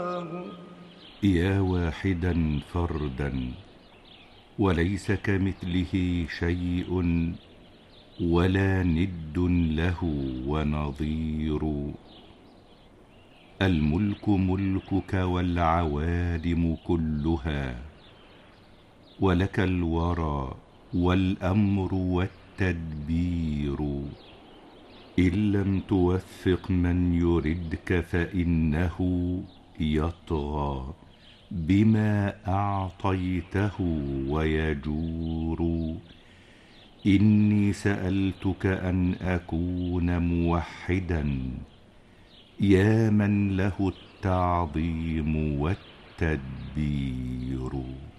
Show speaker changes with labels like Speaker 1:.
Speaker 1: يا واحدا فردا وليس كمثله شيء ولا ند له ونظير. الملك ملكك والعوالم كلها، ولك الورى والأمر والتدبير. إن لم توفق من يردك فإنه يطغى بما أعطيته ويجور. إني سألتك أن أكون موحدا، يا من له التعظيم والتدبير.